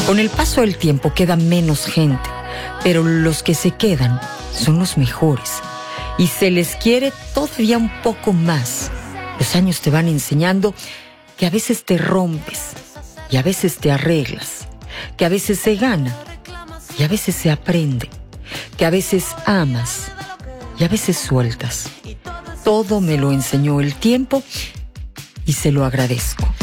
Con el paso del tiempo queda menos gente, pero los que se quedan son los mejores. Y se les quiere todavía un poco más. Los años te van enseñando que a veces te rompes y a veces te arreglas, que a veces se gana y a veces se aprende, que a veces amas y a veces sueltas. Todo me lo enseñó el tiempo y se lo agradezco.